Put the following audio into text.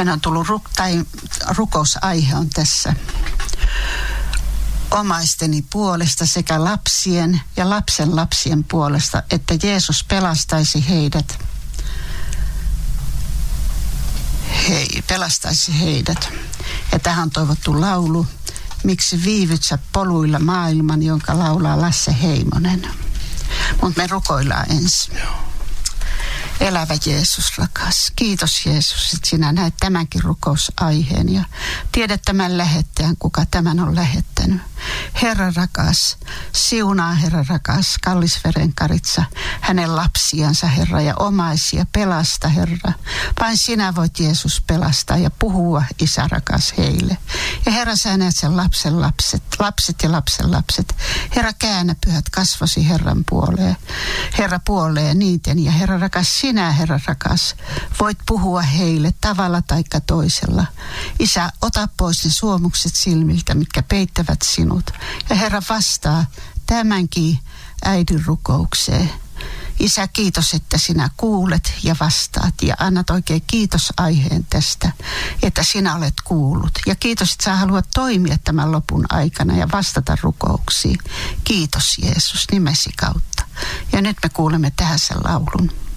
Meidän on tullut rukousaihe on tässä omaisteni puolesta sekä lapsien ja lapsen lapsien puolesta, että Jeesus pelastaisi heidät. Pelastaisi heidät. Ja tähän on toivottu laulu, Miksi viivyt sä poluilla maailman, jonka laulaa Lasse Heimonen. Mutta me rukoillaan ensin. Elävä Jeesus rakas. Kiitos Jeesus, että sinä näet tämänkin rukousaiheen ja tiedät tämän lähettäjän, kuka tämän on lähettänyt. Herra rakas, siunaa Herra rakas, Kallisveren Karitsa, hänen lapsiansa Herra ja omaisia, pelasta Herra. Vain sinä voit Jeesus pelastaa ja puhua Isä rakas heille. Ja Herra sä näet sen lapset ja lapsen lapset. Herra käännä pyhät kasvosi Herran puoleen. Herra puoleen niiden ja Herra rakas sinä Herra rakas voit puhua heille tavalla taikka toisella. Isä ota pois ne suomukset silmiltä, mitkä peittävät sinut. Ja Herra vastaa tämänkin äidin rukoukseen. Isä, kiitos, että sinä kuulet ja vastaat ja annat oikein kiitos aiheen tästä, että sinä olet kuullut. Ja kiitos, että sä haluat toimia tämän lopun aikana ja vastata rukouksiin. Kiitos Jeesus nimesi kautta. Ja nyt me kuulemme tähän sen laulun.